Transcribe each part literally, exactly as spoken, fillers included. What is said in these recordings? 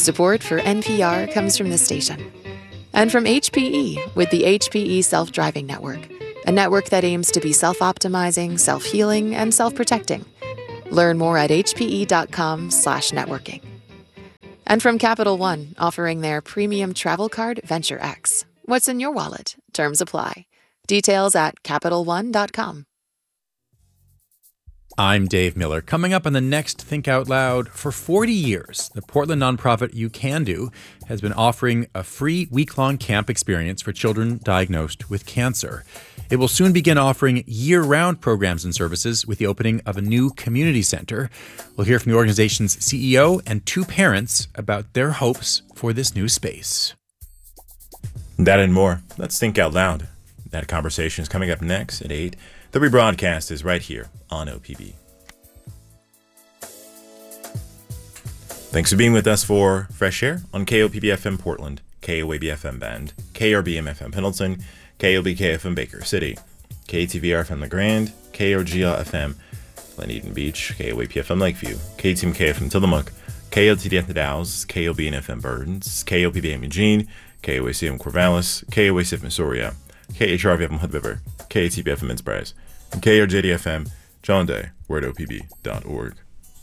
Support for N P R comes from this station. And from H P E with the H P E Self-Driving Network, a network that aims to be self-optimizing, self-healing, and self-protecting. Learn more at hpe.com slash networking. And from Capital One, offering their premium travel card, Venture X. What's in your wallet? Terms apply. Details at capital one dot com. I'm Dave Miller. Coming up on the next Think Out Loud, for forty years, the Portland nonprofit You Can Do has been offering a free week-long camp experience for children diagnosed with cancer. It will soon begin offering year-round programs and services with the opening of a new community center. We'll hear from the organization's C E O and two parents about their hopes for this new space. That and more. Let's Think Out Loud. That conversation is coming up next at eight. The rebroadcast is right here on O P B. Thanks for being with us for Fresh Air on K O P B F M Portland, K O A B F M Bend, K R B M F M Pendleton, K O B K F M Baker City, K T V R F M LeGrand, K O G L F M Glen Eden Beach, K O A P F M Lakeview, K T M K F M Tillamook, K L T D F M Dalles, K O B N F M Burns, K O P B M Eugene, K O A C M Corvallis, K O A C F M Soria, K H R V F M Hood River, K A T B F M Innsbruck, and K R J D F M John Day. We're at O P B dot org.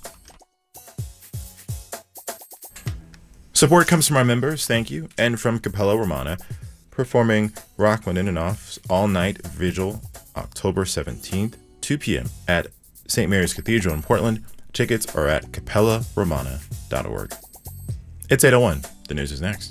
Support comes from our members, thank you, and from Capella Romana, performing Rachmaninoff's all-night vigil October seventeenth, two p.m. at Saint Mary's Cathedral in Portland. Tickets are at capella romana dot org. It's eight oh one. The news is next.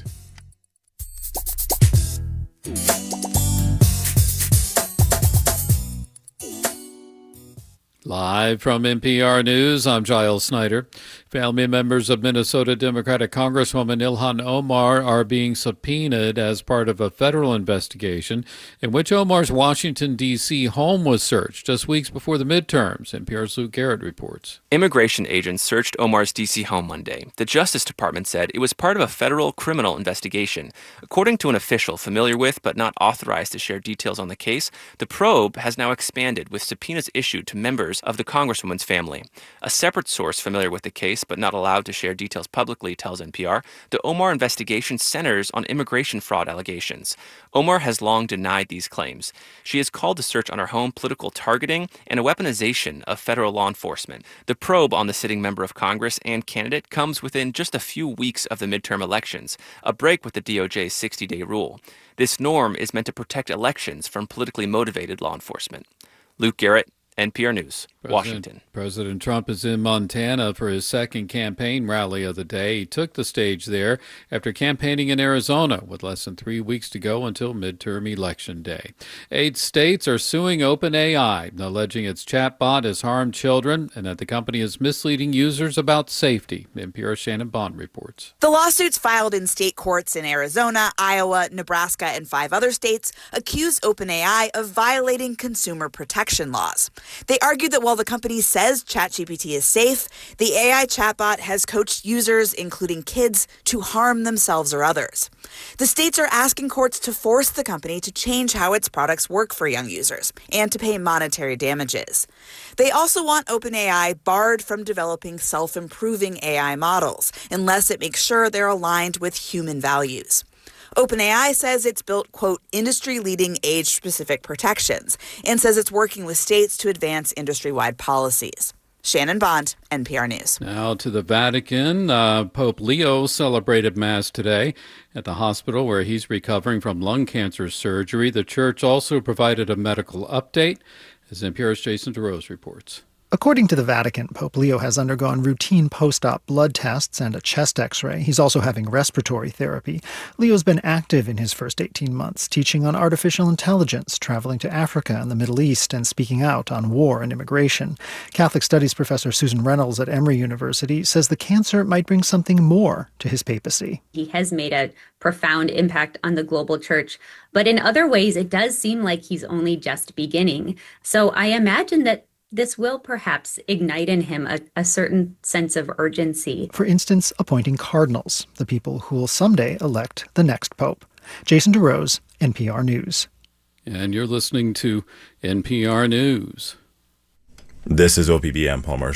Live from N P R News, I'm Giles Snyder. Family members of Minnesota Democratic Congresswoman Ilhan Omar are being subpoenaed as part of a federal investigation in which Omar's Washington, D C home was searched just weeks before the midterms. N P R's Luke Garrett reports. Immigration agents searched Omar's D C home Monday. The Justice Department said it was part of a federal criminal investigation. According to an official familiar with but not authorized to share details on the case, the probe has now expanded with subpoenas issued to members of the Congresswoman's family. A separate source familiar with the case but not allowed to share details publicly tells N P R the Omar investigation centers on immigration fraud allegations. Omar has long denied these claims. She has called the search on her home political targeting and a weaponization of federal law enforcement. The probe on the sitting member of Congress and candidate comes within just a few weeks of the midterm elections, a break with the D O J's sixty-day rule. This norm is meant to protect elections from politically motivated law enforcement. Luke Garrett, N P R News, President, Washington. President Trump is in Montana for his second campaign rally of the day. He took the stage there after campaigning in Arizona with less than three weeks to go until midterm election day. Eight states are suing OpenAI, alleging its chatbot has harmed children and that the company is misleading users about safety. N P R's Shannon Bond reports. The lawsuits filed in state courts in Arizona, Iowa, Nebraska, and five other states accuse OpenAI of violating consumer protection laws. They argued that while the company says ChatGPT is safe, the A I chatbot has coached users, including kids, to harm themselves or others. The states are asking courts to force the company to change how its products work for young users and to pay monetary damages. They also want OpenAI barred from developing self-improving A I models unless it makes sure they're aligned with human values. OpenAI says it's built, quote, industry-leading age-specific protections and says it's working with states to advance industry-wide policies. Shannon Bond, N P R News. Now to the Vatican. Uh, Pope Leo celebrated Mass today at the hospital where he's recovering from lung cancer surgery. The church also provided a medical update, as N P R's Jason DeRose reports. According to the Vatican, Pope Leo has undergone routine post-op blood tests and a chest x-ray. He's also having respiratory therapy. Leo's been active in his first eighteen months, teaching on artificial intelligence, traveling to Africa and the Middle East, and speaking out on war and immigration. Catholic Studies professor Susan Reynolds at Emory University says the cancer might bring something more to his papacy. He has made a profound impact on the global church, but in other ways, it does seem like he's only just beginning. So I imagine that this will perhaps ignite in him a, a certain sense of urgency. For instance, appointing cardinals, the people who will someday elect the next pope. Jason DeRose, N P R News. And you're listening to N P R News. This is O P B. I'm Paul Marshall.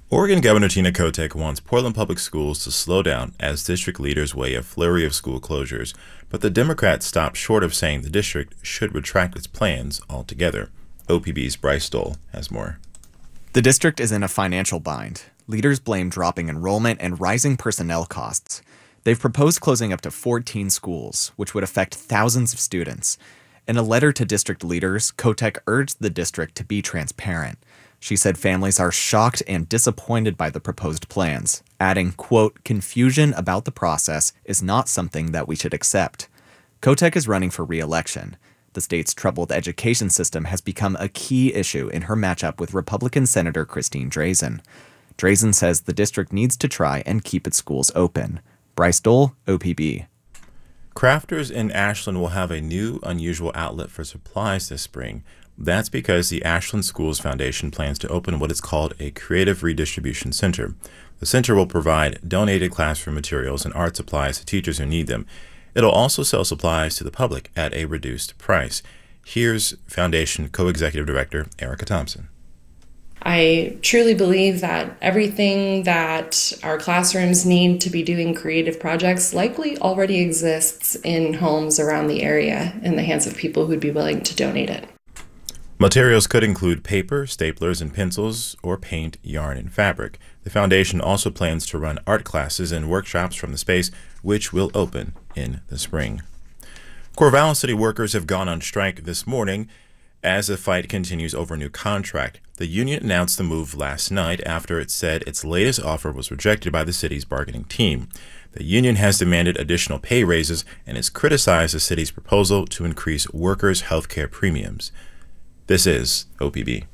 Oregon Governor Tina Kotek wants Portland Public Schools to slow down as district leaders weigh a flurry of school closures, but the Democrats stopped short of saying the district should retract its plans altogether. O P B's Bryce Stoll has more. The district is in a financial bind. Leaders blame dropping enrollment and rising personnel costs. They've proposed closing up to fourteen schools, which would affect thousands of students. In a letter to district leaders, Kotek urged the district to be transparent. She said families are shocked and disappointed by the proposed plans, adding, quote, "Confusion about the process is not something that we should accept." Kotek is running for re-election. The state's troubled education system has become a key issue in her matchup with Republican Senator Christine Drazan. Drazan says the district needs to try and keep its schools open. Bryce Stoll, O P B. Crafters in Ashland will have a new, unusual outlet for supplies this spring. That's because the Ashland Schools Foundation plans to open what is called a Creative Redistribution Center. The center will provide donated classroom materials and art supplies to teachers who need them. It'll also sell supplies to the public at a reduced price. Here's Foundation Co-Executive Director Erica Thompson. I truly believe that everything that our classrooms need to be doing creative projects likely already exists in homes around the area in the hands of people who'd be willing to donate it. Materials could include paper, staplers, and pencils, or paint, yarn, and fabric. The foundation also plans to run art classes and workshops from the space, which will open in the spring. Corvallis City workers have gone on strike this morning as the fight continues over a new contract. The union announced the move last night after it said its latest offer was rejected by the city's bargaining team. The union has demanded additional pay raises and has criticized the city's proposal to increase workers' health care premiums. This is O P B.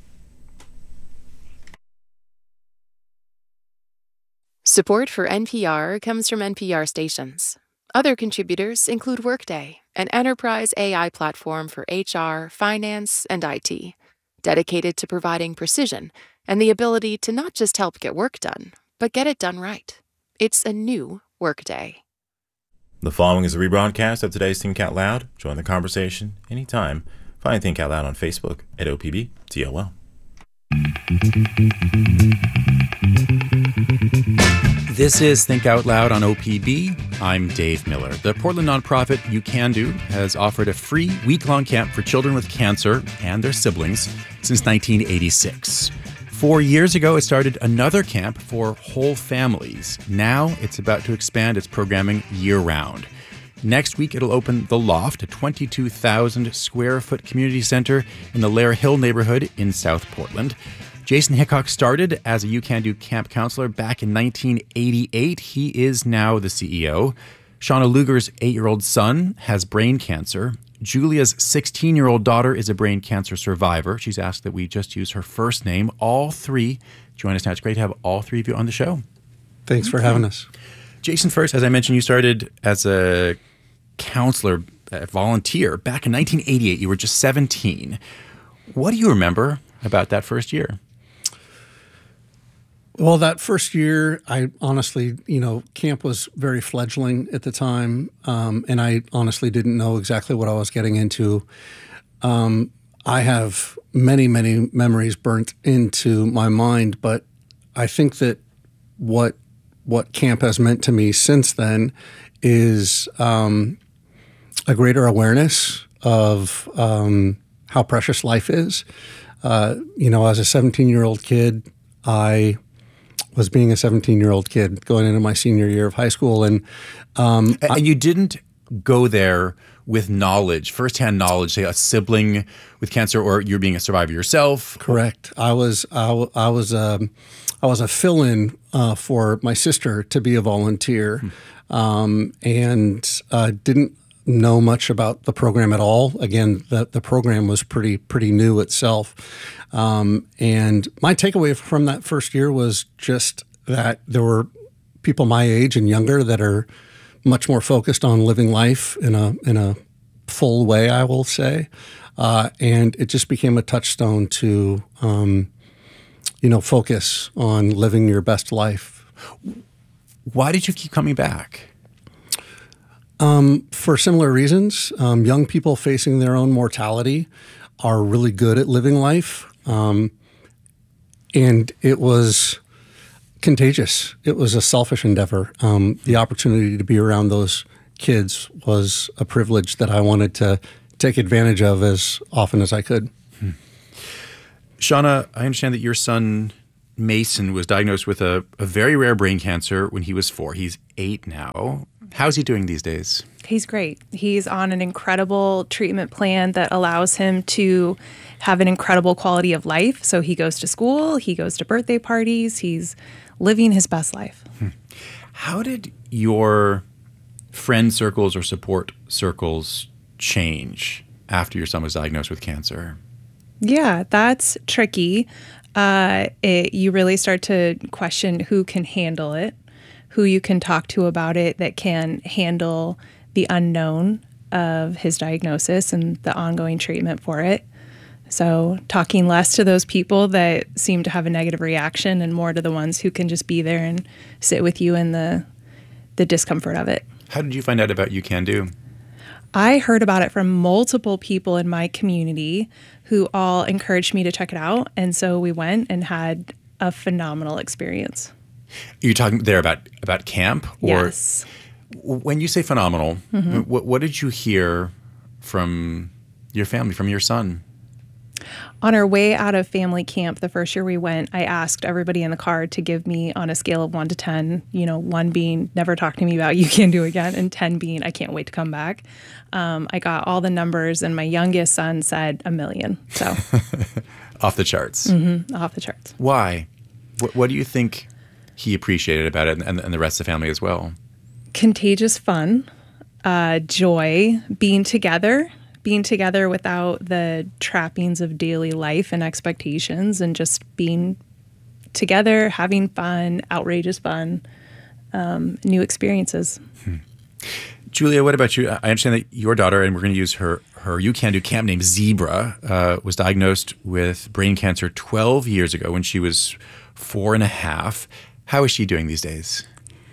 Support for N P R comes from N P R stations. Other contributors include Workday, an enterprise A I platform for H R, finance, and I T, dedicated to providing precision and the ability to not just help get work done, but get it done right. It's a new Workday. The following is a rebroadcast of today's Think Out Loud. Join the conversation anytime. Find Think Out Loud on Facebook at O P B T O L. This is Think Out Loud on O P B. I'm Dave Miller. The Portland nonprofit You Can Do has offered a free week-long camp for children with cancer and their siblings since nineteen eighty-six. Four years ago, it started another camp for whole families. Now it's about to expand its programming year-round. Next week, it'll open The Loft, a twenty-two thousand square foot community center in the Lair Hill neighborhood in South Portland. Jason Hickok started as a You Can Do camp counselor back in nineteen eighty-eight. He is now the C E O. Shauna Luger's eight-year-old son has brain cancer. Julia's sixteen-year-old daughter is a brain cancer survivor. She's asked that we just use her first name. All three join us now. It's great to have all three of you on the show. Thanks for having us. Jason, first, as I mentioned, you started as a counselor, a volunteer back in nineteen eighty-eight. You were just seventeen. What do you remember about that first year? Well, that first year, I honestly, you know, camp was very fledgling at the time, um, and I honestly didn't know exactly what I was getting into. Um, I have many, many memories burnt into my mind, but I think that what what camp has meant to me since then is um, a greater awareness of um, how precious life is. Uh, you know, as a seventeen-year-old kid, I was being a seventeen-year-old kid going into my senior year of high school. And um, and I, you didn't go there with knowledge, firsthand knowledge, say a sibling with cancer, or you're being a survivor yourself? Correct. I was I, I was um, I was a fill-in uh, for my sister to be a volunteer, hmm. um, and uh, didn't know much about the program at all. Again, the the program was pretty pretty new itself. Um, and my takeaway from that first year was just that there were people my age and younger that are much more focused on living life in a in a full way, I will say. Uh, and it just became a touchstone to, um, you know, focus on living your best life. Why did you keep coming back? Um, for similar reasons. Um, young people facing their own mortality are really good at living life. Um, and it was contagious. It was a selfish endeavor. Um, the opportunity to be around those kids was a privilege that I wanted to take advantage of as often as I could. Hmm. Shauna, I understand that your son Mason was diagnosed with a, a very rare brain cancer when he was four. He's eight now. How's he doing these days? He's great. He's on an incredible treatment plan that allows him to have an incredible quality of life. So he goes to school, he goes to birthday parties, he's living his best life. Hmm. How did your friend circles or support circles change after your son was diagnosed with cancer? Yeah, that's tricky. Uh, it, you really start to question who can handle it, who you can talk to about it that can handle the unknown of his diagnosis and the ongoing treatment for it. So talking less to those people that seem to have a negative reaction and more to the ones who can just be there and sit with you in the the discomfort of it. How did you find out about You Can Do? I heard about it from multiple people in my community who all encouraged me to check it out. And so we went and had a phenomenal experience. You're talking there about, about camp? Or yes. When you say phenomenal, mm-hmm. what, what did you hear from your family, from your son? On our way out of family camp, the first year we went, I asked everybody in the car to give me on a scale of one to ten, you know, one being never talk to me about You Can Do again, and ten being I can't wait to come back. Um, I got all the numbers, and my youngest son said a million. So off the charts. Mm-hmm, off the charts. Why? What, what do you think he appreciated about it, and, and the rest of the family as well? Contagious fun, uh, joy, being together. Being together without the trappings of daily life and expectations, and just being together, having fun, outrageous fun, um, new experiences. Hmm. Julia, what about you? I understand that your daughter, and we're going to use her, her You Can Do camp name, Zebra, uh, was diagnosed with brain cancer twelve years ago when she was four and a half. How is she doing these days?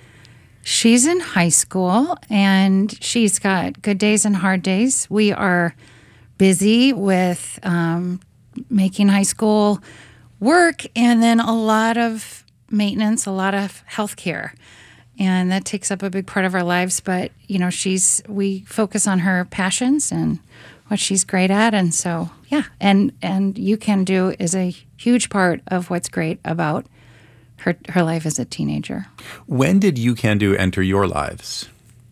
She's in high school, and she's got good days and hard days. We are busy with um, making high school work, and then a lot of maintenance, a lot of healthcare, and that takes up a big part of our lives. But you know, she's we focus on her passions and what she's great at, and so yeah, and and You Can Do is a huge part of what's great about Her, her life as a teenager. When did You Can Do enter your lives?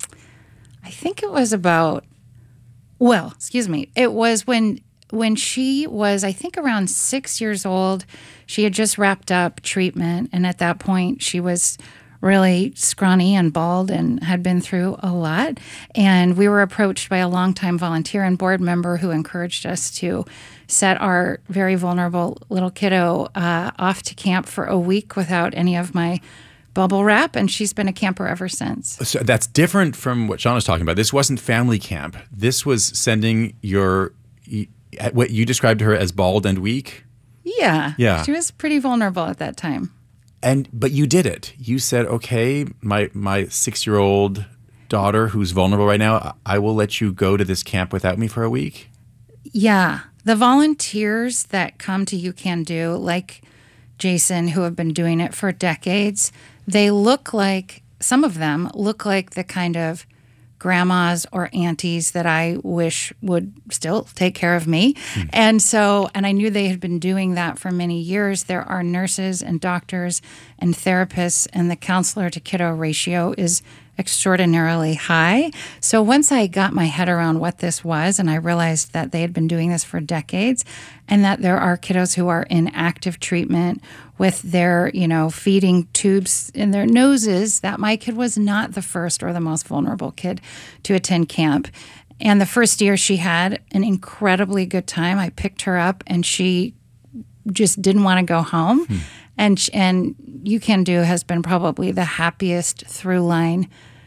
I think it was about, well, excuse me. It was when when she was, I think, around six years old. She had just wrapped up treatment, and at that point, she was really scrawny and bald and had been through a lot. And we were approached by a longtime volunteer and board member who encouraged us to set our very vulnerable little kiddo uh, off to camp for a week without any of my bubble wrap, and she's been a camper ever since. So that's different from what Sean was talking about. This wasn't family camp. This was sending your, what you described her as bald and weak? Yeah. Yeah. She was pretty vulnerable at that time. And but you did it. You said, okay, my my six-year-old daughter who's vulnerable right now, I will let you go to this camp without me for a week? Yeah. The volunteers that come to You Can Do, like Jason, who have been doing it for decades, they look like, some of them look like the kind of grandmas or aunties that I wish would still take care of me. Mm. And so, and I knew they had been doing that for many years. There are nurses and doctors and therapists, and the counselor to kiddo ratio is extraordinarily high. So once I got my head around what this was, and I realized that they had been doing this for decades, and that there are kiddos who are in active treatment with their, you know, feeding tubes in their noses, that my kid was not the first or the most vulnerable kid to attend camp. And the first year she had an incredibly good time. I picked her up, and she just didn't want to go home. Hmm. And and You Can Do has been probably the happiest through line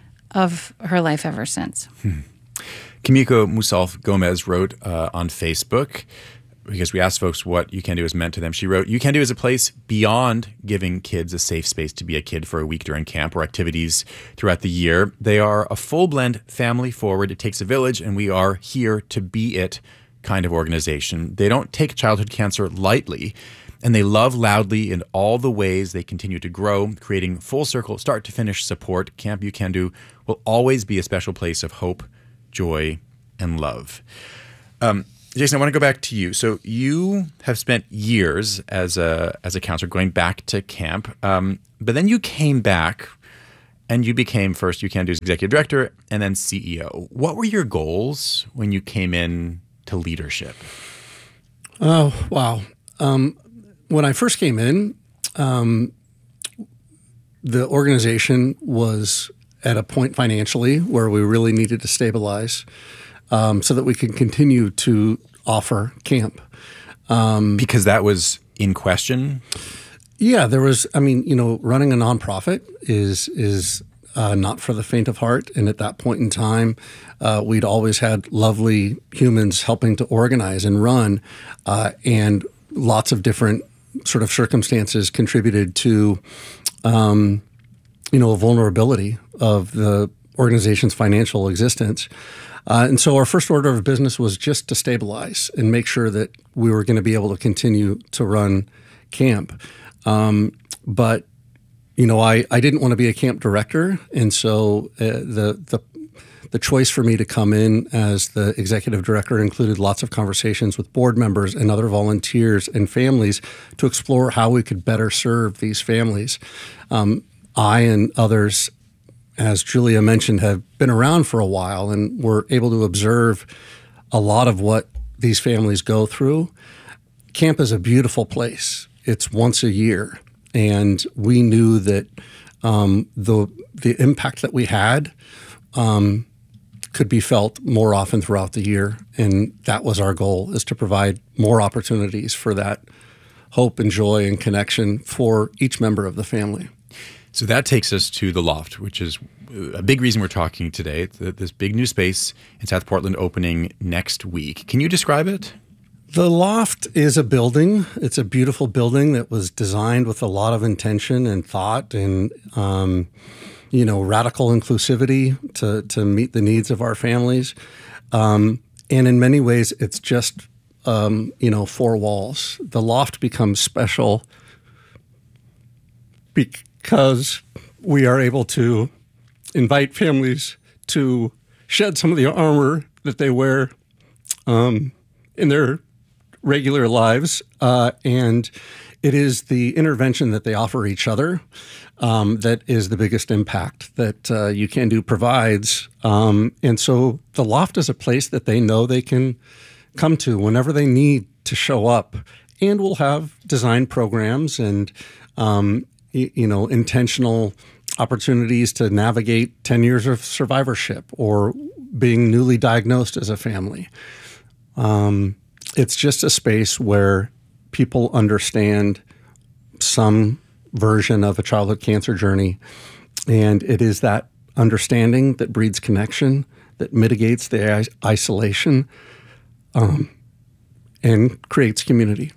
of her life ever since. Hmm. Kimiko Musalf Gomez wrote uh, on Facebook, because we asked folks what You Can Do has meant to them. She wrote, You Can Do is a place beyond giving kids a safe space to be a kid for a week during camp or activities throughout the year. They are a full blend, family forward. It takes a village, and we are here to be it kind of organization. They don't take childhood cancer lightly. and they love loudly in all the ways they continue to grow, creating full circle, start to finish support. Camp You Can Do will always be a special place of hope, joy, and love. Um, Jason, I want to go back to you. So you have spent years as a as a counselor going back to camp, um, but then you came back and you became first You Can Do's executive director and then C E O. What were your goals when you came in to leadership? Oh, wow. Um, when I first came in, um, the organization was at a point financially where we really needed to stabilize um, so that we could continue to offer camp. Um, because that was in question? Yeah, there was, I mean, you know, running a nonprofit is is uh, not for the faint of heart. And at that point in time, uh, we'd always had lovely humans helping to organize and run, uh, and lots of different sort of circumstances contributed to, um, you know, a vulnerability of the organization's financial existence. Uh, and so our first order of business was just to stabilize and make sure that we were going to be able to continue to run camp. Um, but, you know, I, I didn't want to be a camp director. And so uh, the, the the choice for me to come in as the executive director included lots of conversations with board members and other volunteers and families to explore how we could better serve these families. Um, I and others, as Julia mentioned, have been around for a while and were able to observe a lot of what these families go through. Camp is a beautiful place. It's once a year, and we knew that um, the the impact that we had um, could be felt more often throughout the year, and that was our goal: is to provide more opportunities for that hope and joy and connection for each member of the family. So that takes us to the Loft, which is a big reason we're talking today. It's this big new space in South Portland opening next week. Can you describe it? The Loft is a building. It's a beautiful building that was designed with a lot of intention and thought and, um, you know, radical inclusivity to, to meet the needs of our families. Um, and in many ways, it's just, um, you know, four walls. The Loft becomes special because we are able to invite families to shed some of the armor that they wear um, in their regular lives, uh, and it is the intervention that they offer each other um, that is the biggest impact that uh, You Can Do provides. Um, and so the Loft is a place that they know they can come to whenever they need to show up, and we'll have design programs and um, y- you know intentional opportunities to navigate ten years of survivorship or being newly diagnosed as a family. Um, It's just a space where people understand some version of a childhood cancer journey, and it is that understanding that breeds connection, that mitigates the is- isolation, um, and creates community.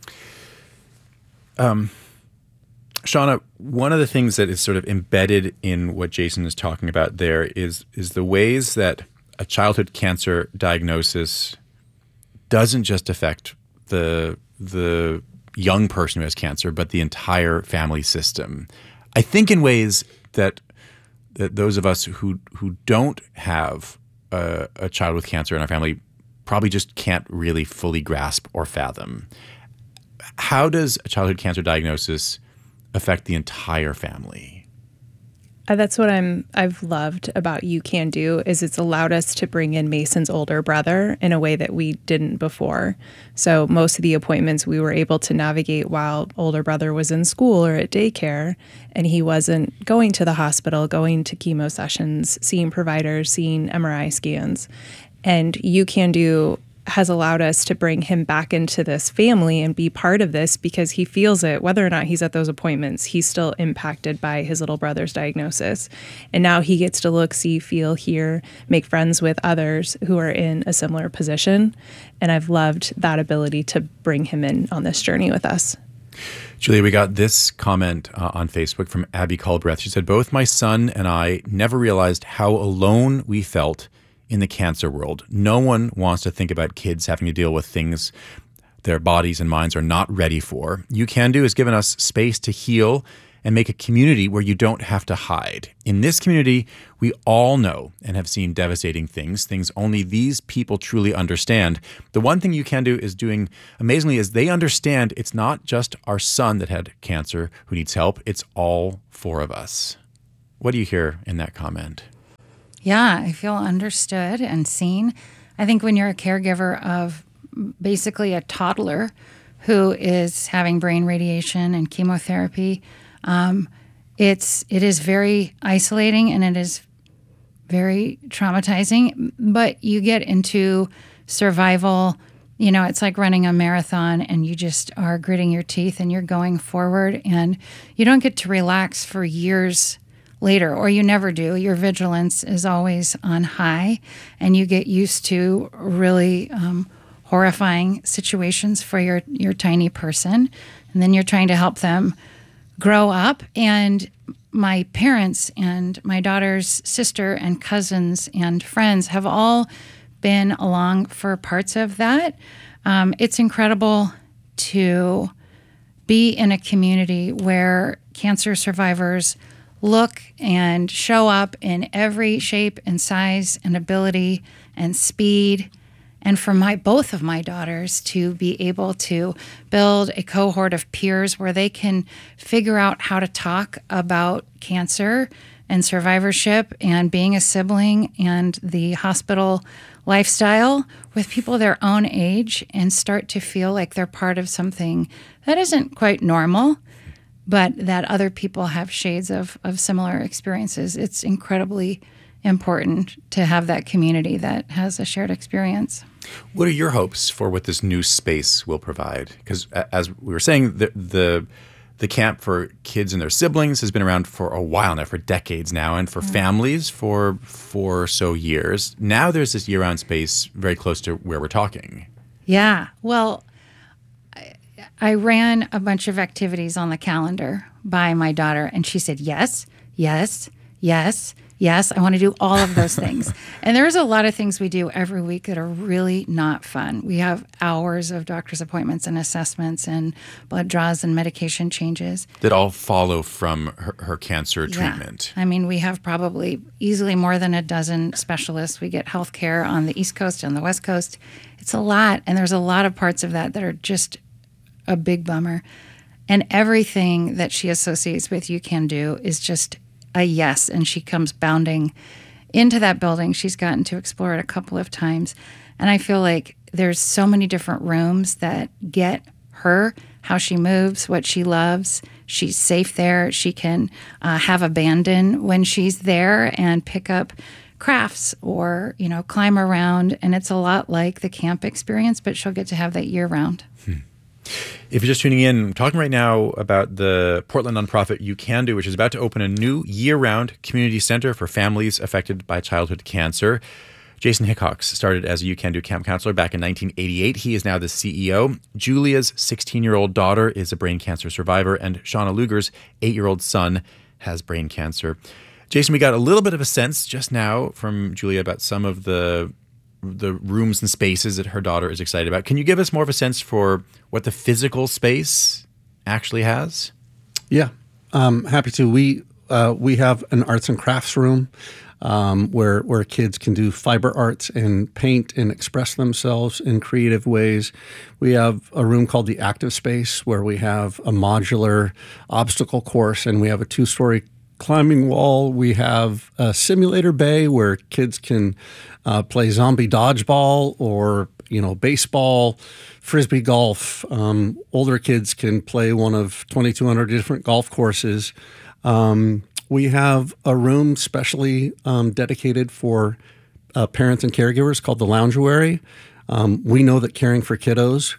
Um, Shauna, one of the things that is sort of embedded in what Jason is talking about there is is the ways that a childhood cancer diagnosis doesn't just affect the the young person who has cancer, but the entire family system. I think in ways that that those of us who who don't have a, a child with cancer in our family probably just can't really fully grasp or fathom. How does a childhood cancer diagnosis affect the entire family? Uh, that's what I'm I've loved about You Can Do is it's allowed us to bring in Mason's older brother in a way that we didn't before. So most of the appointments we were able to navigate while older brother was in school or at daycare, and he wasn't going to the hospital, going to chemo sessions, seeing providers, seeing M R I scans. And You Can Do has allowed us to bring him back into this family and be part of this because he feels it, whether or not he's at those appointments, he's still impacted by his little brother's diagnosis. And now he gets to look, see, feel, hear, make friends with others who are in a similar position. And I've loved that ability to bring him in on this journey with us. Julia, we got this comment uh, on Facebook from Abby Culbreth. She said, both my son and I never realized how alone we felt in the cancer world. No one wants to think about kids having to deal with things their bodies and minds are not ready for. YouCanDo has given us space to heal and make a community where you don't have to hide. In this community, we all know and have seen devastating things, things only these people truly understand. The one thing YouCanDo is doing amazingly is they understand it's not just our son that had cancer who needs help, it's all four of us. What do you hear in that comment? Yeah, I feel understood and seen. I think when you're a caregiver of basically a toddler who is having brain radiation and chemotherapy, um, it's it is very isolating and it is very traumatizing. But you get into survival. You know, it's like running a marathon, and you just are gritting your teeth and you're going forward, and you don't get to relax for years later, or you never do. Your vigilance is always on high, and you get used to really um, horrifying situations for your, your tiny person. And then you're trying to help them grow up. And my parents and my daughter's sister and cousins and friends have all been along for parts of that. Um, it's incredible to be in a community where cancer survivors look and show up in every shape and size and ability and speed. And for my both of my daughters to be able to build a cohort of peers where they can figure out how to talk about cancer and survivorship and being a sibling and the hospital lifestyle with people their own age and start to feel like they're part of something that isn't quite normal, but that other people have shades of, of similar experiences. It's incredibly important to have that community that has a shared experience. What are your hopes for what this new space will provide? Because as we were saying, the, the the camp for kids and their siblings has been around for a while now, for decades now, and for mm. families for four or so years. Now there's this year-round space very close to where we're talking. Yeah. Well, I ran a bunch of activities on the calendar by my daughter, and she said, yes, yes, yes, yes, I want to do all of those things. And there's a lot of things we do every week that are really not fun. We have hours of doctor's appointments and assessments and blood draws and medication changes. That all follow from her, her cancer treatment. Yeah. I mean, we have probably easily more than a dozen specialists. We get health care on the East Coast and the West Coast. It's a lot, and there's a lot of parts of that that are just a big bummer. And everything that she associates with YouCanDo is just a yes. And she comes bounding into that building. She's gotten to explore it a couple of times. And I feel like there's so many different rooms that get her, how she moves, what she loves. She's safe there. She can uh, have abandon when she's there and pick up crafts or, you know, climb around. And it's a lot like the camp experience, but she'll get to have that year round. Hmm. If you're just tuning in, I'm talking right now about the Portland nonprofit YouCanDo, which is about to open a new year-round community center for families affected by childhood cancer. Jason Hickox started as a YouCanDo camp counselor back in nineteen eighty-eight. He is now the C E O. Julia's sixteen-year-old daughter is a brain cancer survivor, and Shauna Luger's eight-year-old son has brain cancer. Jason, we got a little bit of a sense just now from Julia about some of the the rooms and spaces that her daughter is excited about. Can you give us more of a sense for what the physical space actually has? Yeah, um, happy to. We uh, we have an arts and crafts room um, where where kids can do fiber arts and paint and express themselves in creative ways. We have a room called the Active Space where we have a modular obstacle course, and we have a two-story climbing wall. We have a simulator bay where kids can uh, play zombie dodgeball or, you know, baseball, frisbee golf. Um, older kids can play one of twenty-two hundred different golf courses. Um, we have a room specially um, dedicated for uh, parents and caregivers called the Loungeary. Um, we know that caring for kiddos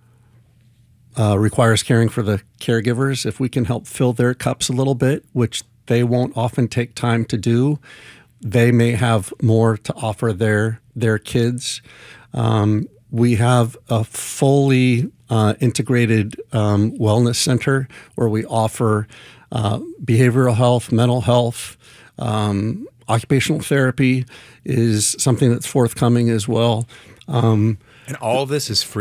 uh, requires caring for the caregivers. If we can help fill their cups a little bit, which they won't often take time to do, they may have more to offer their their kids. Um, we have a fully uh, integrated um, wellness center where we offer uh, behavioral health, mental health, um, occupational therapy is something that's forthcoming as well. Um, and all of this is free?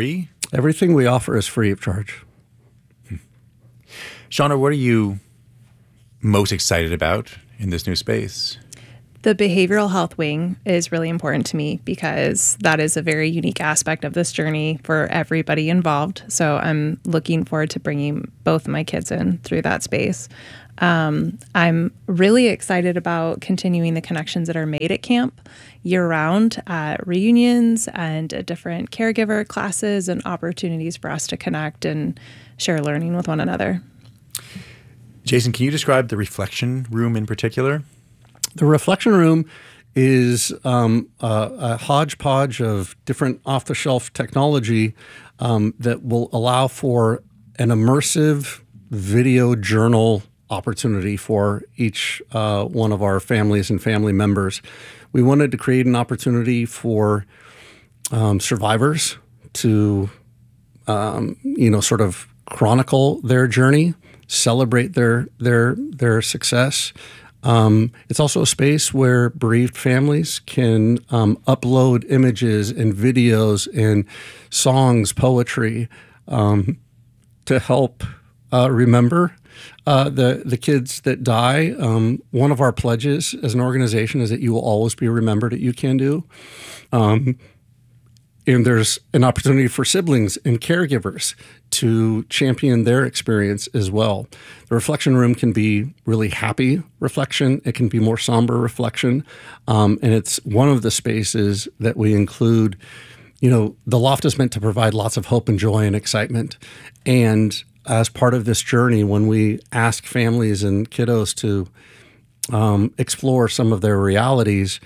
Everything we offer is free of charge. Hmm. Shauna, what are you most excited about in this new space? The behavioral health wing is really important to me because that is a very unique aspect of this journey for everybody involved. So I'm looking forward to bringing both my kids in through that space. Um, I'm really excited about continuing the connections that are made at camp year-round at reunions and at different caregiver classes and opportunities for us to connect and share learning with one another. Jason, can you describe the reflection room in particular? The reflection room is um, a, a hodgepodge of different off-the-shelf technology um, that will allow for an immersive video journal opportunity for each uh, one of our families and family members. We wanted to create an opportunity for um, survivors to, um, you know, sort of chronicle their journey, celebrate their their their success. Um, it's also a space where bereaved families can um, upload images and videos and songs, poetry um, to help uh, remember uh, the the kids that die. Um, one of our pledges as an organization is that you will always be remembered at You Can Do. Um, and there's an opportunity for siblings and caregivers to champion their experience as well. The reflection room can be really happy reflection. It can be more somber reflection. Um, and it's one of the spaces that we include. You know, the loft is meant to provide lots of hope and joy and excitement. And as part of this journey, when we ask families and kiddos to um, explore some of their realities,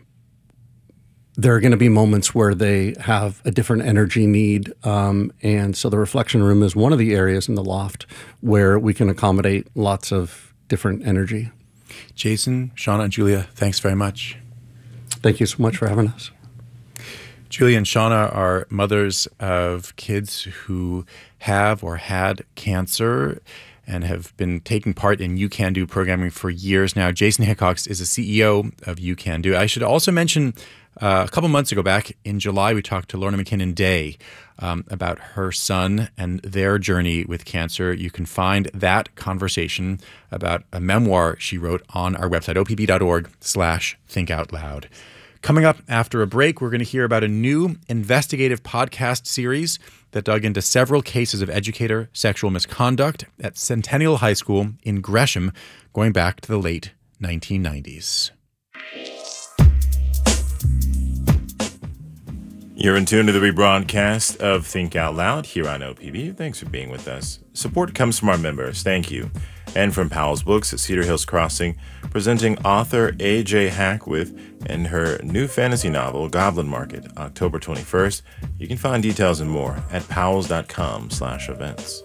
there are going to be moments where they have a different energy need. Um, and so the reflection room is one of the areas in the loft where we can accommodate lots of different energy. Jason, Shauna, and Julia, thanks very much. Thank you so much for having us. Julia and Shauna are mothers of kids who have or had cancer and have been taking part in You Can Do programming for years now. Jason Hickox is the C E O of You Can Do. I should also mention uh, a couple months ago, back in July, we talked to Lorna McKinnon Day um, about her son and their journey with cancer. You can find that conversation about a memoir she wrote on our website, opb.org slash think out loud. Coming up after a break, we're going to hear about a new investigative podcast series that dug into several cases of educator sexual misconduct at Centennial High School in Gresham, going back to the late nineteen nineties. You're in tune to the rebroadcast of Think Out Loud here on O P B. Thanks for being with us. Support comes from our members. Thank you. And from Powell's Books at Cedar Hills Crossing, presenting author A J Hackwith and her new fantasy novel, Goblin Market, October twenty-first. You can find details and more at powells.com slash events.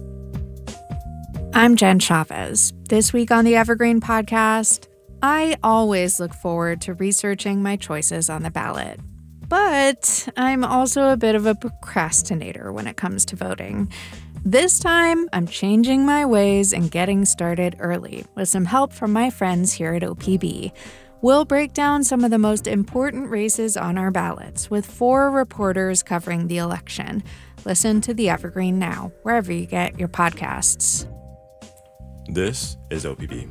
I'm Jen Chavez. This week on the Evergreen Podcast, I always look forward to researching my choices on the ballot. But I'm also a bit of a procrastinator when it comes to voting. This time, I'm changing my ways and getting started early with some help from my friends here at O P B. We'll break down some of the most important races on our ballots with four reporters covering the election. Listen to The Evergreen now, wherever you get your podcasts. This is O P B.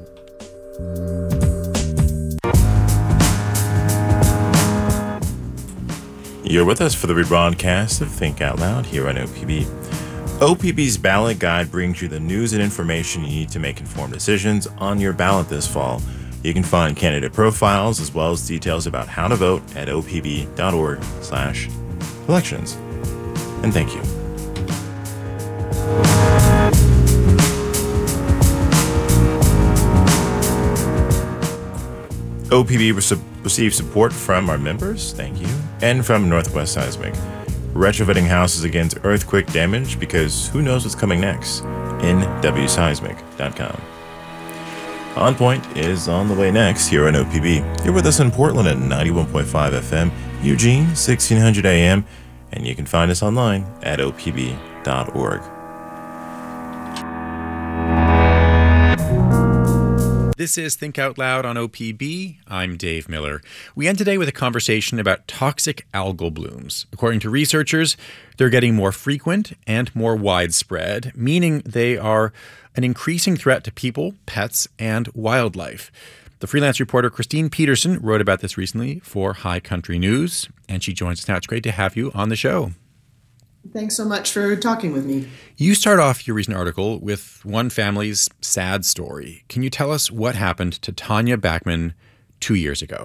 You're with us for the rebroadcast of Think Out Loud here on O P B. O P B's Ballot Guide brings you the news and information you need to make informed decisions on your ballot this fall. You can find candidate profiles as well as details about how to vote at opb.org slash elections. And thank you. O P B receives support from our members, thank you, and from Northwest Seismic. Retrofitting houses against earthquake damage because who knows what's coming next? N W seismic dot com. On Point is on the way next here on O P B. You're with us in Portland at ninety-one point five F M, Eugene, sixteen hundred A M, and you can find us online at o p b dot org. This is Think Out Loud on O P B. I'm Dave Miller. We end today with a conversation about toxic algal blooms. According to researchers, they're getting more frequent and more widespread, meaning they are an increasing threat to people, pets, and wildlife. The freelance reporter Christine Peterson wrote about this recently for High Country News, and she joins us now. It's great to have you on the show. Thanks so much for talking with me. You start off your recent article with one family's sad story. Can you tell us what happened to Tanya Backman two years ago?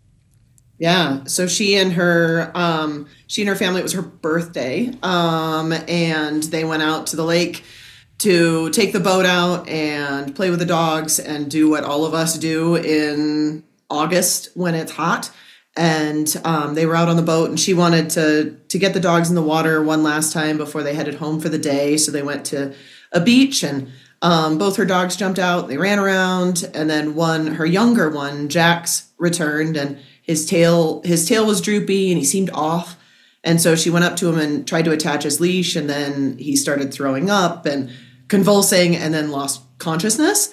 Yeah, so she and her um, she and her family, it was her birthday, um, and they went out to the lake to take the boat out and play with the dogs and do what all of us do in August when it's hot. And um, they were out on the boat, and she wanted to to get the dogs in the water one last time before they headed home for the day. So they went to a beach, and um, both her dogs jumped out. They ran around, and then one, her younger one, Jax, returned, and his tail his tail was droopy, and he seemed off. And so she went up to him and tried to attach his leash, and then he started throwing up and convulsing, and then lost consciousness.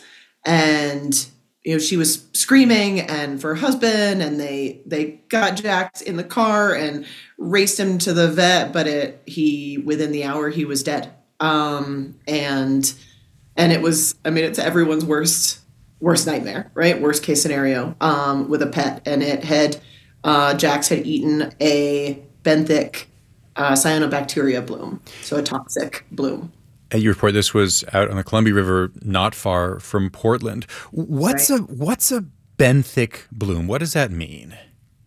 And you know, she was screaming and for her husband, and they they got Jax in the car and raced him to the vet, but it he within the hour he was dead. Um, and and it was, I mean, it's everyone's worst worst nightmare, right? Worst case scenario um, with a pet. And it had uh, Jax had eaten a benthic uh, cyanobacteria bloom, so a toxic bloom. You report this was out on the Columbia River, not far from Portland. What's right. a what's a benthic bloom? What does that mean?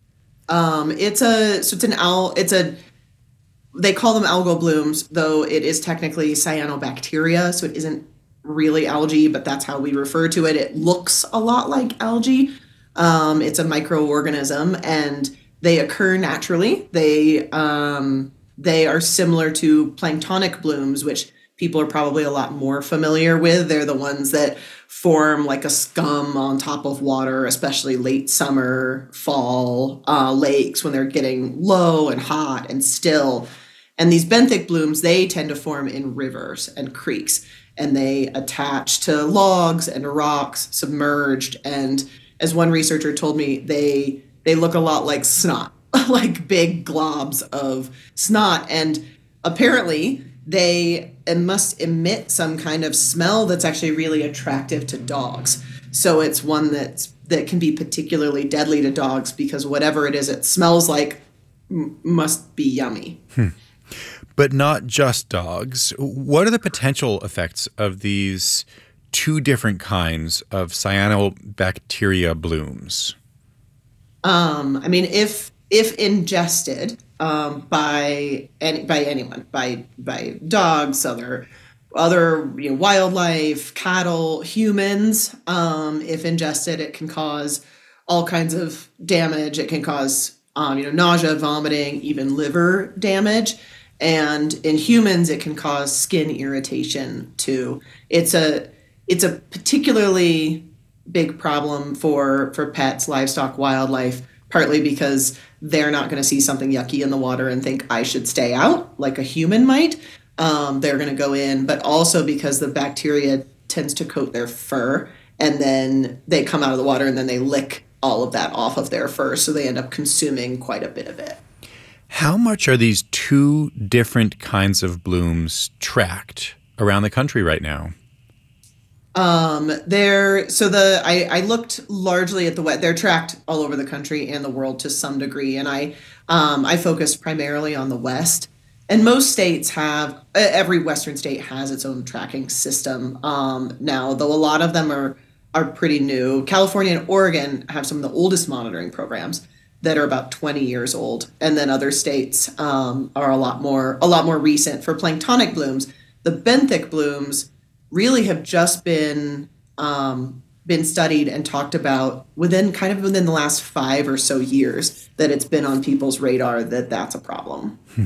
Um, it's a so it's an al it's a they call them algal blooms, though it is technically cyanobacteria, so it isn't really algae, but that's how we refer to it. It looks a lot like algae. Um, it's a microorganism, and they occur naturally. They um, they are similar to planktonic blooms, which people are probably a lot more familiar with. They're the ones that form like a scum on top of water, especially late summer, fall uh, lakes when they're getting low and hot and still. And these benthic blooms, they tend to form in rivers and creeks, and they attach to logs and rocks submerged. And as one researcher told me, they they look a lot like snot, like big globs of snot. And apparently they must emit some kind of smell that's actually really attractive to dogs. So it's one that's that can be particularly deadly to dogs because whatever it is it smells like m- must be yummy. Hmm. But not just dogs. What are the potential effects of these two different kinds of cyanobacteria blooms? Um, I mean, if if ingested um, by any by anyone, by by dogs, other other you know, wildlife, cattle, humans, um, if ingested, it can cause all kinds of damage. It can cause um, you know nausea, vomiting, even liver damage. And in humans, it can cause skin irritation too. It's a it's a particularly big problem for for pets, livestock, wildlife, partly because they're not going to see something yucky in the water and think I should stay out like a human might. Um, they're going to go in, but also because the bacteria tends to coat their fur, and then they come out of the water and then they lick all of that off of their fur, so they end up consuming quite a bit of it. How much are these two different kinds of blooms tracked around the country right now? Um, they're so the I, I looked largely at the wet. They're tracked all over the country and the world to some degree, and I um, I focused primarily on the West. And most states have every Western state has its own tracking system um, now, though a lot of them are are pretty new. California and Oregon have some of the oldest monitoring programs that are about twenty years old, and then other states um, are a lot more a lot more recent. For planktonic blooms, the benthic blooms really have just been um, been studied and talked about within kind of within the last five or so years, that it's been on people's radar that that's a problem. Hmm.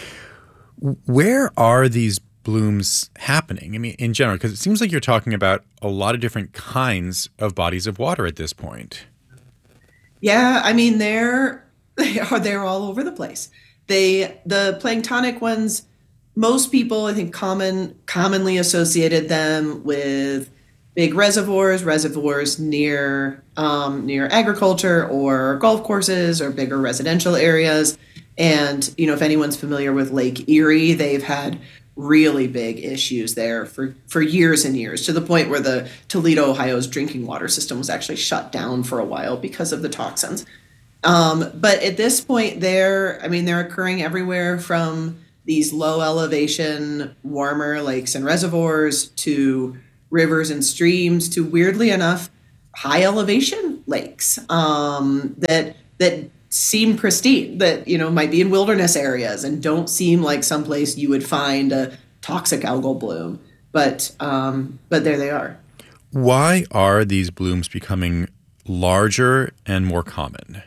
Where are these blooms happening? I mean, in general, because it seems like you're talking about a lot of different kinds of bodies of water at this point. Yeah, I mean, they're they are they're all over the place. They the planktonic ones, most people I think common commonly associated them with big reservoirs, reservoirs near um, near agriculture or golf courses or bigger residential areas. And, you know, if anyone's familiar with Lake Erie, they've had really big issues there for, for years and years, to the point where the Toledo, Ohio's drinking water system was actually shut down for a while because of the toxins. Um, but at this point, they're, I mean, they're occurring everywhere from these low elevation, warmer lakes and reservoirs to rivers and streams to, weirdly enough, high elevation lakes um, that that seem pristine, that, you know, might be in wilderness areas and don't seem like someplace you would find a toxic algal bloom. But um, but there they are. Why are these blooms becoming larger and more common?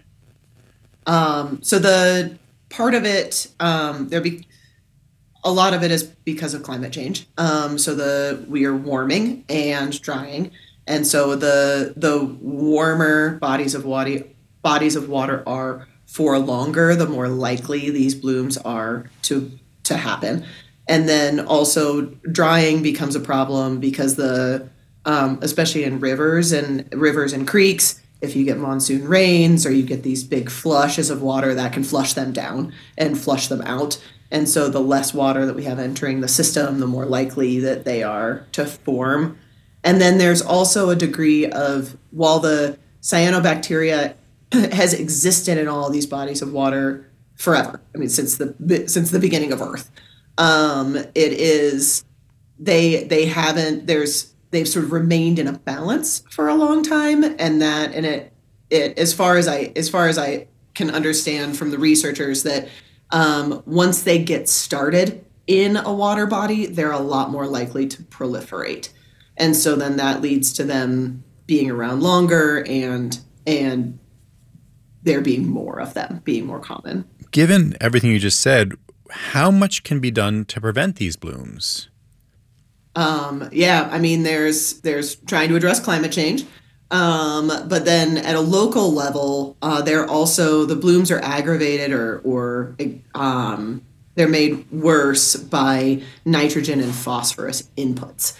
Um, so the part of it, um, there be a lot of it is because of climate change. Um, so the we are warming and drying, and so the the warmer bodies of water bodies of water are for longer, the more likely these blooms are to to happen. And then also drying becomes a problem because the um, especially in rivers and rivers and creeks, if you get monsoon rains or you get these big flushes of water, that can flush them down and flush them out. And so the less water that we have entering the system, the more likely that they are to form. And then there's also a degree of, while the cyanobacteria has existed in all of these bodies of water forever, I mean, since the since the beginning of Earth, um, it is, they they haven't, there's, they've sort of remained in a balance for a long time. And that, and it, it as far as I, as far as I can understand from the researchers, that um, once they get started in a water body, they're a lot more likely to proliferate. And so then that leads to them being around longer and, and there being more of them, being more common. Given everything you just said, how much can be done to prevent these blooms? Um, yeah, I mean, there's there's trying to address climate change, um, but then at a local level, uh, they're also, the blooms are aggravated or or um, they're made worse by nitrogen and phosphorus inputs,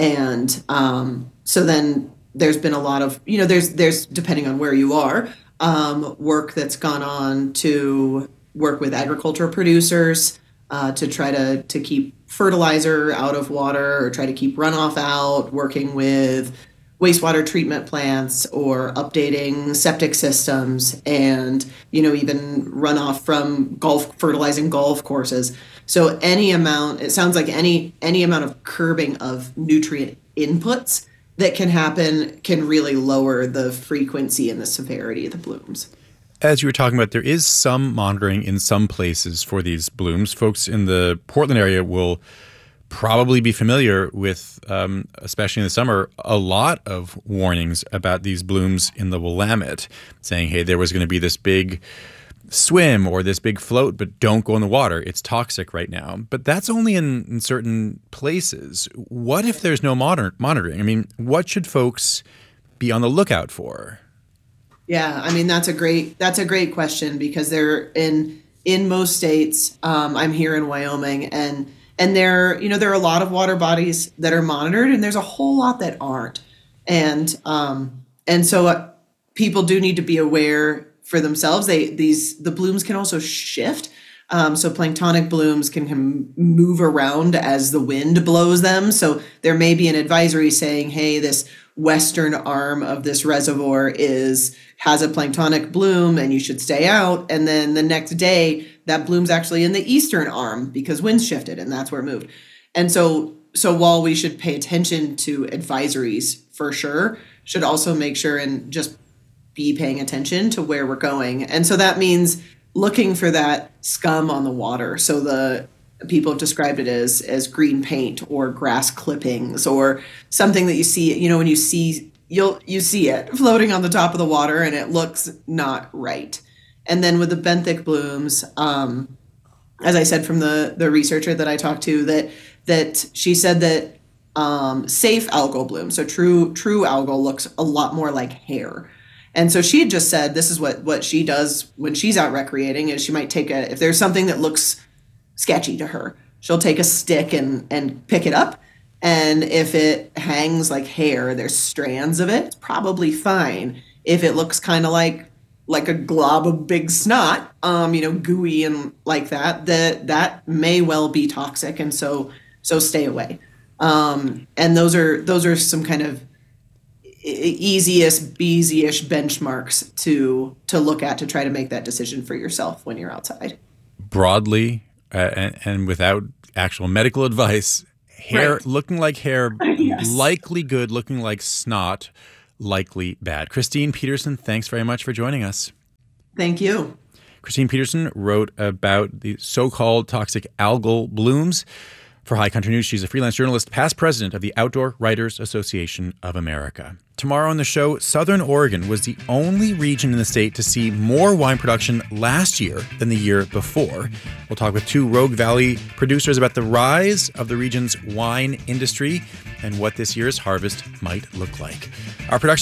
and um, so then there's been a lot of, you know, there's there's depending on where you are, um, work that's gone on to work with agriculture producers uh, to try to to keep fertilizer out of water or try to keep runoff out, working with wastewater treatment plants or updating septic systems and, you know, even runoff from golf, fertilizing golf courses. So any amount, it sounds like any any amount of curbing of nutrient inputs that can happen can really lower the frequency and the severity of the blooms. As you were talking about, there is some monitoring in some places for these blooms. Folks in the Portland area will probably be familiar with, um, especially in the summer, a lot of warnings about these blooms in the Willamette, saying, hey, there was going to be this big swim or this big float, but don't go in the water. It's toxic right now. But that's only in, in certain places. What if there's no moder- monitoring? I mean, what should folks be on the lookout for? Yeah, I mean, that's a great that's a great question, because they're in in most states. Um, I'm here in Wyoming, and and there, you know, there are a lot of water bodies that are monitored, and there's a whole lot that aren't. And um, and so uh, people do need to be aware for themselves. They these the blooms can also shift. Um, so planktonic blooms can, can move around as the wind blows them. So there may be an advisory saying, hey, this western arm of this reservoir is has a planktonic bloom and you should stay out. And then the next day that bloom's actually in the eastern arm because winds shifted and that's where it moved. And so so while we should pay attention to advisories for sure, should also make sure and just be paying attention to where we're going. And so that means looking for that scum on the water. So the people have described it as as green paint or grass clippings or something that you see, you know, when you see, you'll you see it floating on the top of the water and it looks not right. And then with the benthic blooms, um, as I said from the the researcher that I talked to, that that she said that um, safe algal bloom, so true true algal looks a lot more like hair. And so she had just said this is what, what she does when she's out recreating is she might take a, if there's something that looks sketchy to her, she'll take a stick and, and pick it up And if it hangs like hair, there's strands of it, it's probably fine. If it looks kind of like like a glob of big snot, um, you know, gooey and like that, that that may well be toxic, and so so stay away. Um, and those are those are some kind of easiest, beesy-ish benchmarks to to look at to try to make that decision for yourself when you're outside. Broadly uh, and, and without actual medical advice, hair Right. looking like hair, Yes. likely good, looking like snot, likely bad. Christine Peterson, thanks very much for joining us. Thank you. Christine Peterson wrote about the so-called toxic algal blooms for High Country News. She's a freelance journalist, past president of the Outdoor Writers Association of America. Tomorrow on the show, Southern Oregon was the only region in the state to see more wine production last year than the year before. We'll talk with two Rogue Valley producers about the rise of the region's wine industry and what this year's harvest might look like. Our production